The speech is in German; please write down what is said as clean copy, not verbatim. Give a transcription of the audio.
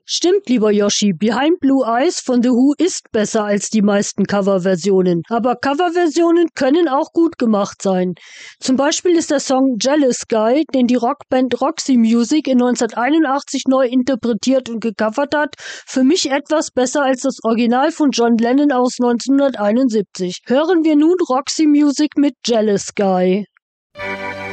Stimmt, lieber Yoshi, Behind Blue Eyes von The Who ist besser als die meisten Coverversionen. Aber Coverversionen können auch gut gemacht sein. Zum Beispiel ist der Song Jealous Guy, den die Rockband Roxy Music in 1981 neu interpretiert und gecovert hat, für mich etwas besser als das Original von John Lennon aus 1971. Hören wir nun Roxy Music mit Jealous Guy.